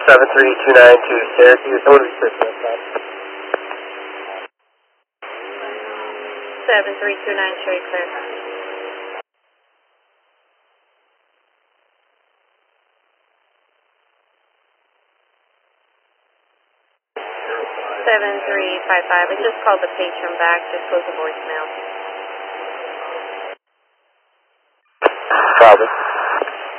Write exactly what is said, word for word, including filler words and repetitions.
seven three two nine to Syracuse. I want to be switching this side. seven three two nine, show you clear. seven three five five, I just called the patron back, just close the voicemail. Problem.